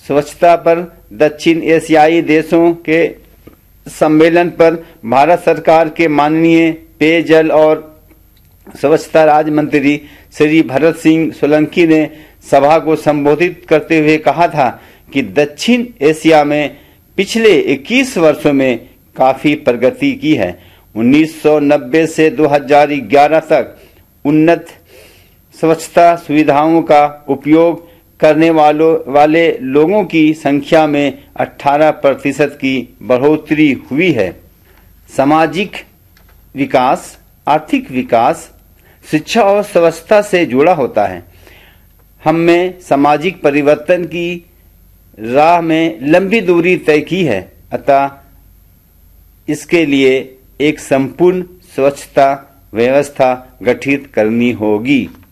स्वच्छता पर दक्षिण एशियाई देशों के सम्मेलन पर भारत सरकार के माननीय पेयजल और स्वच्छता राज्य मंत्री श्री भरत सिंह सोलंकी ने सभा को संबोधित करते हुए कहा था कि दक्षिण एशिया में पिछले 21 वर्षों में काफी प्रगति की है। 1990 से 2011 तक उन्नत स्वच्छता सुविधाओं का उपयोग करने वाले लोगों की संख्या में 18% की बढ़ोतरी हुई है। सामाजिक विकास, आर्थिक विकास, शिक्षा और स्वच्छता से जुड़ा होता है। हमने सामाजिक परिवर्तन की राह में लंबी दूरी तय की है, अतः इसके लिए एक संपूर्ण स्वच्छता व्यवस्था गठित करनी होगी।